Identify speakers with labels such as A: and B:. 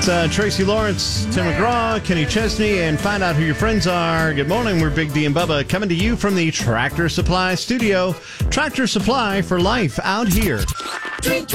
A: It's Tracy Lawrence, Tim McGraw, Kenny Chesney, and find out who your friends are. Good morning. We're Big D and Bubba coming to you from the Tractor Supply Studio. Tractor Supply for life out here.